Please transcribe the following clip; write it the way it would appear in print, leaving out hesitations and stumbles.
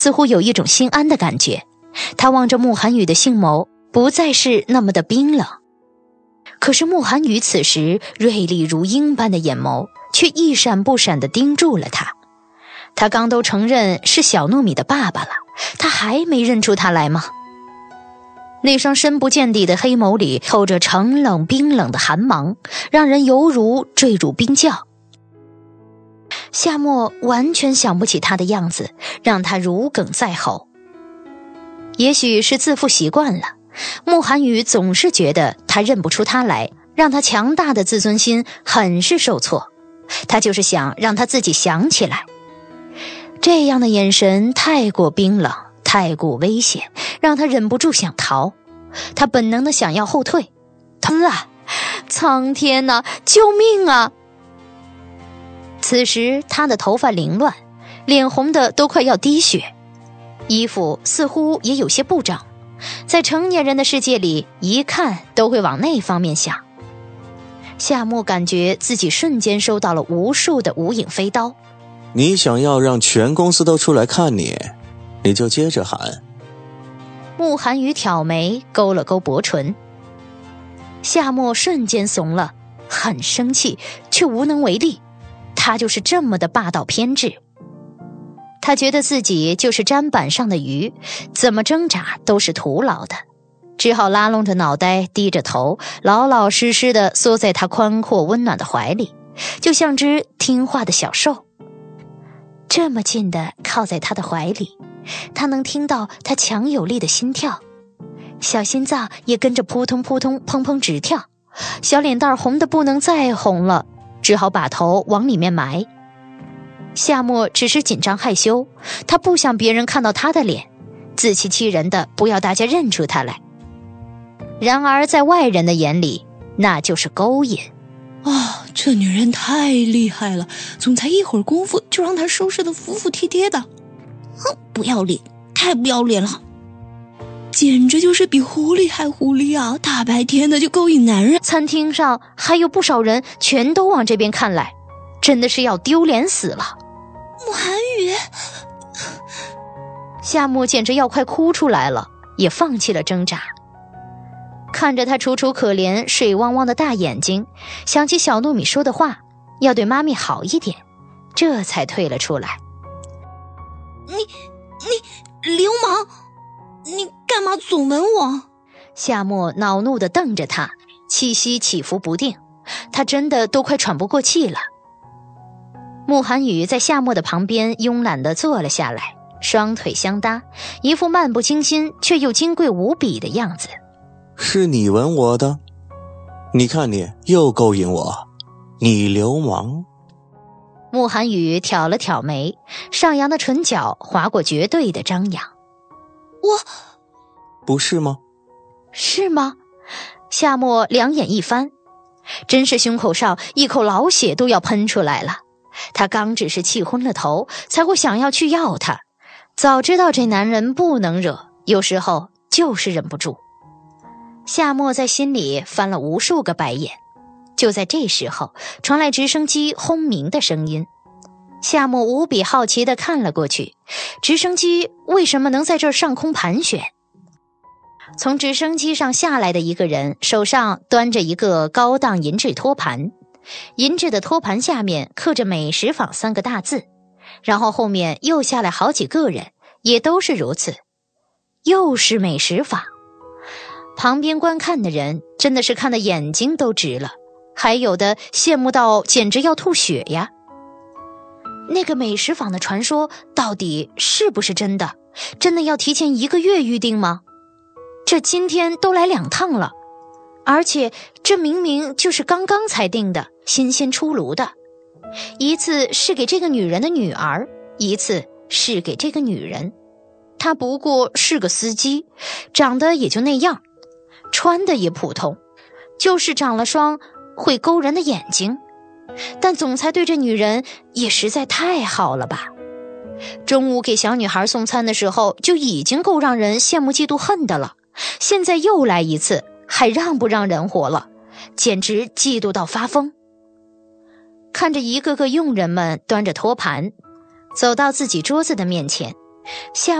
似乎有一种心安的感觉。他望着慕寒雨的杏眸，不再是那么的冰冷。可是慕寒雨此时锐利如鹰般的眼眸却一闪不闪地盯住了他。他刚都承认是小糯米的爸爸了，他还没认出他来吗？那双深不见底的黑眸里透着澄冷冰冷的寒芒，让人犹如坠入冰窖。夏沫完全想不起他的样子，让他如鲠在喉。也许是自负习惯了，慕寒雨总是觉得他认不出他来，让他强大的自尊心很是受挫。他就是想让他自己想起来。这样的眼神太过冰冷，太过危险，让他忍不住想逃。他本能的想要后退。苍天哪，救命啊！此时他的头发凌乱，脸红的都快要滴血，衣服似乎也有些不整。在成年人的世界里，一看都会往那方面想。夏沫感觉自己瞬间收到了无数的无影飞刀。 你想要让全公司都出来看你，你就接着喊。 慕寒雨挑眉，勾了勾薄唇。夏沫瞬间怂了，很生气，却无能为力。他就是这么的霸道偏执。他觉得自己就是砧板上的鱼，怎么挣扎都是徒劳的，只好拉拢着脑袋，低着头，老老实实地缩在他宽阔温暖的怀里，就像只听话的小兽。这么近地靠在他的怀里，他能听到他强有力的心跳，小心脏也跟着扑通扑通砰砰直跳，小脸蛋红得不能再红了，只好把头往里面埋。夏沫只是紧张害羞，他不想别人看到他的脸，自欺欺人的不要大家认出他来。然而在外人的眼里，那就是勾引。 这女人太厉害了，总才一会儿功夫就让她收拾得服服帖帖的。不要脸，太不要脸了，简直就是比狐狸还狐狸啊！大白天的就勾引男人。 餐厅上还有不少人全都往这边看来，真的是要丢脸死了。 慕寒雨， 夏沫简直要快哭出来了，也放弃了挣扎。看着他楚楚可怜水汪汪的大眼睛，想起小糯米说的话，要对妈咪好一点，这才退了出来。 你流氓，你干嘛总吻我？ 夏沫恼怒地瞪着他，气息起伏不定，他真的都快喘不过气了。慕寒雨在夏沫的旁边慵懒地坐了下来，双腿相搭，一副漫不经心却又金贵无比的样子。 是你吻我的？你看你又勾引我，你流氓！ 慕寒雨挑了挑眉，上扬的唇角划过绝对的张扬。 我不是吗？ 是吗？夏沫两眼一翻，真是胸口上一口老血都要喷出来了。他刚只是气昏了头，才会想要去要他，早知道这男人不能惹，有时候就是忍不住。夏沫在心里翻了无数个白眼。就在这时候，传来直升机轰鸣的声音。夏沫无比好奇地看了过去，直升机为什么能在这儿上空盘旋？从直升机上下来的一个人手上端着一个高档银质托盘，银质的托盘下面刻着美食坊3个大字，然后后面又下来好几个人，也都是如此，又是美食坊。旁边观看的人真的是看得眼睛都直了，还有的羡慕到简直要吐血呀。那个美食坊的传说到底是不是真的？真的要提前1个月预定吗？这今天都来2趟了，而且这明明就是刚刚才订的，新鲜出炉的。一次是给这个女人的女儿，一次是给这个女人。她不过是个司机，长得也就那样，穿的也普通，就是长了双会勾人的眼睛。但总裁对这女人也实在太好了吧。中午给小女孩送餐的时候就已经够让人羡慕嫉妒恨的了，现在又来一次，还让不让人活了，简直嫉妒到发疯。看着一个个佣人们端着托盘走到自己桌子的面前， 夏